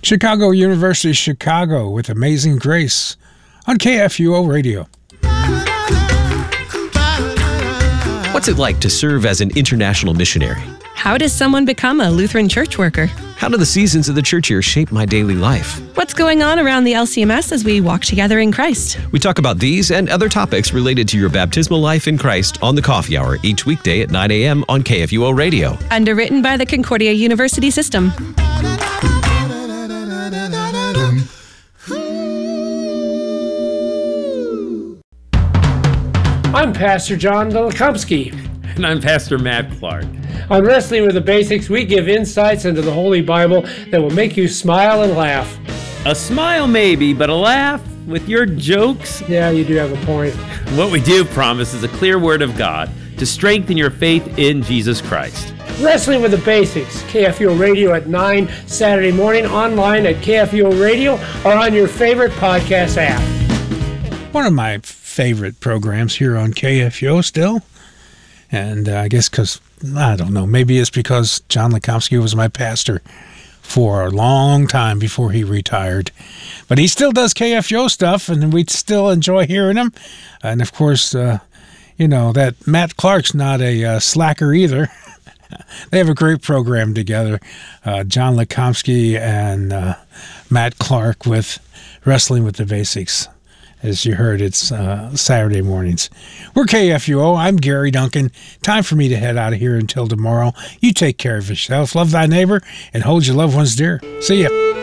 Chicago University, Chicago with Amazing Grace on KFUO Radio. What's it like to serve as an international missionary? How does someone become a Lutheran church worker? How do the seasons of the church year shape my daily life? What's going on around the LCMS as we walk together in Christ? We talk about these and other topics related to your baptismal life in Christ on the Coffee Hour each weekday at 9 a.m. on KFUO Radio. Underwritten by the Concordia University System. I'm Pastor John Dolikomski. And I'm Pastor Matt Clark. On Wrestling with the Basics, we give insights into the Holy Bible that will make you smile and laugh. A smile maybe, but a laugh with your jokes? Yeah, you do have a point. What we do promise is a clear word of God to strengthen your faith in Jesus Christ. Wrestling with the Basics, KFUO Radio at 9 Saturday morning, online at KFUO Radio or on your favorite podcast app. One of my favorite programs here on KFUO still. And I guess because, I don't know, maybe it's because John Dolikomski was my pastor for a long time before he retired. But he still does KFUO stuff, and we still enjoy hearing him. And, of course, that Matt Clark's not a slacker either. They have a great program together, John Dolikomski and Matt Clark with Wrestling with the Basics. As you heard, it's Saturday mornings. We're KFUO. I'm Gary Duncan. Time for me to head out of here until tomorrow. You take care of yourself, love thy neighbor, and hold your loved ones dear. See ya.